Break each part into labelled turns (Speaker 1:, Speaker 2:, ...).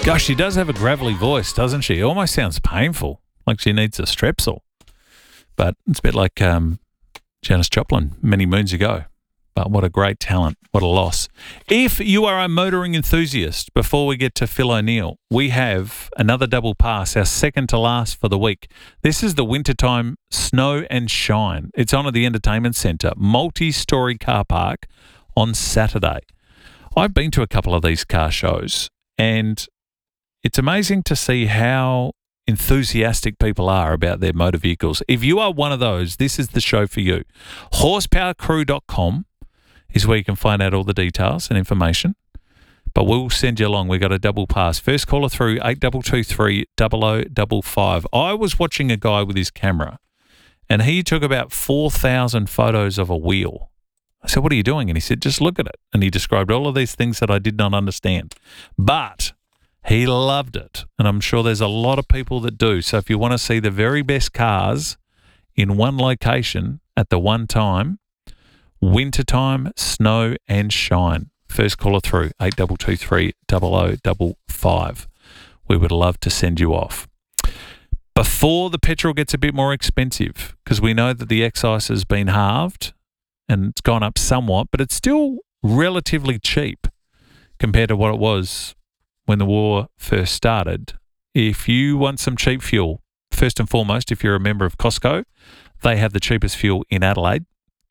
Speaker 1: Gosh, she does have a gravelly voice, doesn't she? It almost sounds painful, like she needs a strepsil. But it's a bit like Janis Joplin many moons ago. But what a great talent. What a loss. If you are a motoring enthusiast, before we get to Phil O'Neill, we have another double pass, our second to last for the week. This is the Wintertime Snow and Shine. It's on at the Entertainment Centre, multi-storey car park on Saturday. I've been to a couple of these car shows, and it's amazing to see how enthusiastic people are about their motor vehicles. If you are one of those, this is the show for you. Horsepowercrew.com is where you can find out all the details and information. But we'll send you along. We've got a double pass. First caller through 8223 0055. I was watching a guy with his camera, and he took about 4,000 photos of a wheel. I said, what are you doing? And he said, just look at it. And he described all of these things that I did not understand. But he loved it, and I'm sure there's a lot of people that do. So if you want to see the very best cars in one location at the one time, Wintertime Snow and Shine. First caller through 8223 0055. We would love to send you off. Before the petrol gets a bit more expensive, because we know that the excise has been halved and it's gone up somewhat, but it's still relatively cheap compared to what it was when the war first started. If you want some cheap fuel, first and foremost, if you're a member of Costco, they have the cheapest fuel in Adelaide,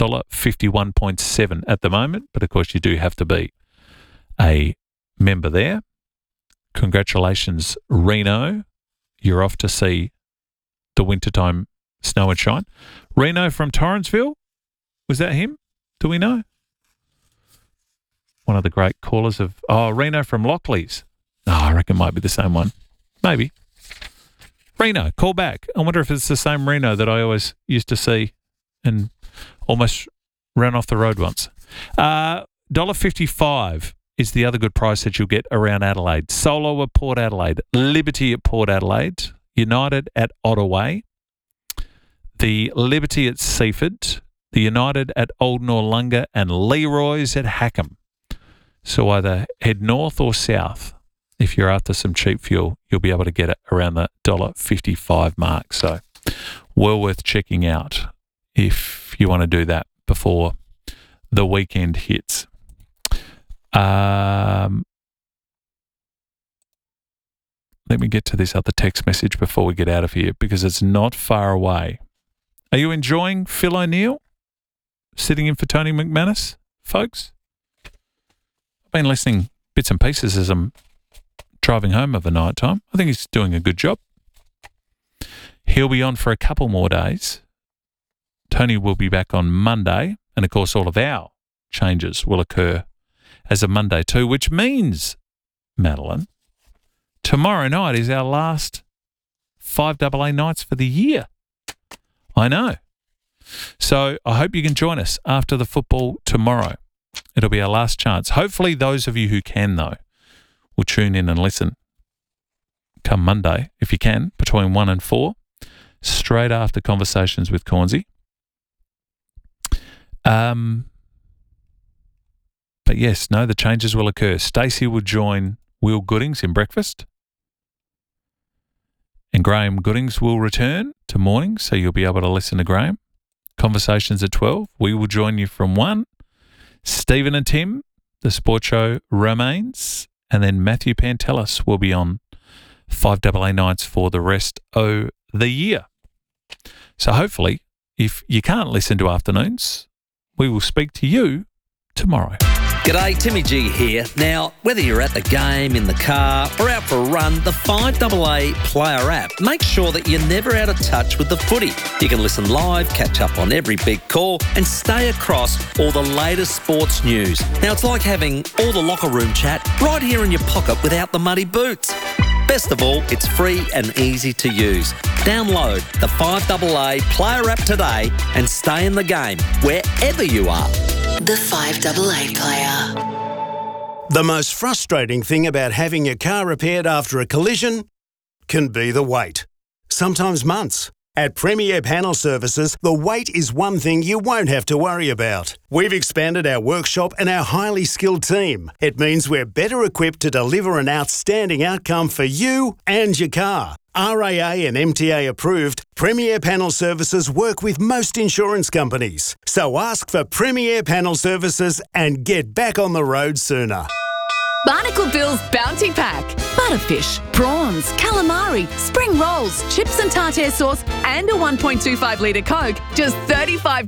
Speaker 1: $51.7 at the moment, but of course you do have to be a member there. Congratulations, Reno. You're off to see the Wintertime Snow and Shine. Reno from Torrensville, was that him? Do we know? One of the great callers of... Oh, Reno from Lockleys. Oh, I reckon it might be the same one. Maybe. Reno, call back. I wonder if it's the same Reno that I always used to see and almost ran off the road once. $1.55 is the other good price that you'll get around Adelaide. Solo at Port Adelaide, Liberty at Port Adelaide, United at Ottawa, the Liberty at Seaford, the United at Old Noarlunga, and Leroy's at Hackham. So either head north or south. If you're after some cheap fuel, you'll be able to get it around the $1.55 mark. So well worth checking out if you want to do that before the weekend hits. Let me get to this other text message before we get out of here, because it's not far away. Are you enjoying Phil O'Neill sitting in for Tony McManus, folks? I've been listening bits and pieces as I'm driving home of a night time. I think he's doing a good job. He'll be on for a couple more days. Tony will be back on Monday, and of course all of our changes will occur as of Monday too, which means, Madeline, tomorrow night is our last 5AA nights for the year. I know. So I hope you can join us after the football tomorrow. It'll be our last chance. Hopefully those of you who can, though, will tune in and listen come Monday, if you can, between 1 and 4, straight after Conversations with Cornsey. But yes, no, the changes will occur. Stacey will join Will Goodings in breakfast, and Graham Goodings will return to morning, so you'll be able to listen to Graham. Conversations at 12. We will join you from 1. Stephen and Tim, the sports show remains, and then Matthew Pantelis will be on 5AA nights for the rest of the year. So hopefully, if you can't listen to afternoons, we will speak to you tomorrow.
Speaker 2: G'day, Timmy G here. Now, whether you're at the game, in the car, or out for a run, the 5AA Player app makes sure that you're never out of touch with the footy. You can listen live, catch up on every big call, and stay across all the latest sports news. Now, it's like having all the locker room chat right here in your pocket without the muddy boots. Best of all, it's free and easy to use. Download the 5AA Player app today and stay in the game wherever you are.
Speaker 3: The 5AA Player.
Speaker 4: The most frustrating thing about having your car repaired after a collision can be the wait. Sometimes months. At Premier Panel Services, the wait is one thing you won't have to worry about. We've expanded our workshop and our highly skilled team. It means we're better equipped to deliver an outstanding outcome for you and your car. RAA and MTA approved, Premier Panel Services work with most insurance companies. So ask for Premier Panel Services and get back on the road sooner.
Speaker 5: Barnacle Bill's Bounty Pack. Butterfish, prawns, calamari, spring rolls, chips and tartare sauce and a 1.25 litre Coke. Just $35